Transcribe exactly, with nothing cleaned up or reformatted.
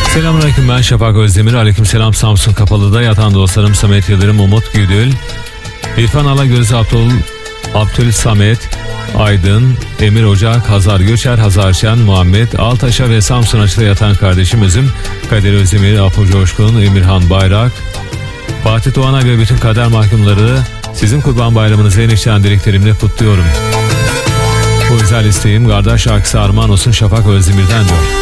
Selamünaleyküm, ben Şafak Özdemir. Aleykümselam Samsun Kapalı'da yatan dostlarım Samet Yıldırım, Umut Güdül, İrfan Alagöz, Abdül, Abdül Samet Aydın, Emir Ocak, Hazar Göçer, Hazar Şen, Muhammed Altaş'a ve Samsun Açı'da yatan kardeşim Özüm, Kadir Özdemir, Apo Coşkun, Emirhan Bayrak, Fatih Doğan'a ve bütün kader mahkumları sizin Kurban Bayramınızı en içten dileklerimle kutluyorum. Bu özel isteğim kardeş şarkısı armağan olsun Şafak Özdemir'den diyor.